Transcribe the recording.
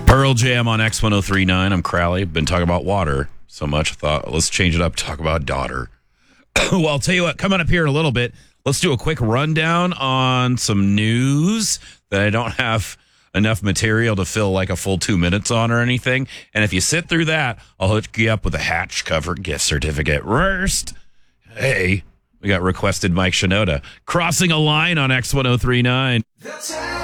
Pearl Jam on X1039. I'm Crowley. Been talking about water so much, I thought let's change it up, talk about daughter. Well, I'll tell you what, coming up here in a little bit, let's do a quick rundown on some news that I don't have enough material to fill like a full 2 minutes on or anything. And if you sit through that, I'll hook you up with a Hatch cover gift certificate. First, hey, we got requested Mike Shinoda crossing a line on X1039.